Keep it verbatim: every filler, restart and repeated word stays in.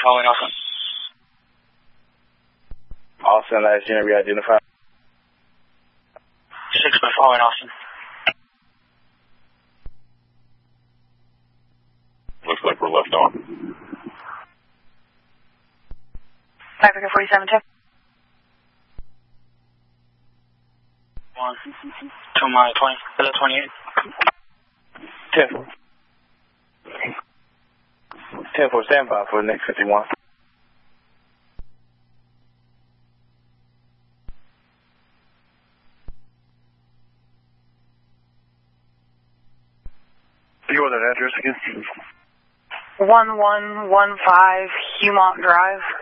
following Austin. Austin, last unit re-identified. six by following Austin. Looks like we're left on. Africa forty-seven two. One. Two mile twenty. Hello, twenty-eight. ten four. ten four, stand by for the next fifty-one. You want that address again? one one one five Humont Drive.